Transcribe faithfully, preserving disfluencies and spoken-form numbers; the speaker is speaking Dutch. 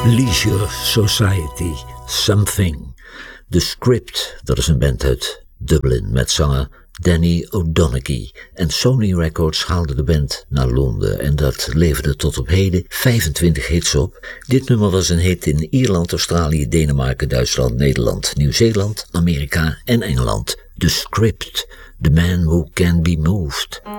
Leisure Society, Something. The Script, dat is een band uit Dublin met zanger Danny O'Donoghue. En Sony Records haalde de band naar Londen en dat leverde tot op heden vijfentwintig hits op. Dit nummer was een hit in Ierland, Australië, Denemarken, Duitsland, Nederland, Nieuw-Zeeland, Amerika en Engeland. The Script, The Man Who Can Be Moved.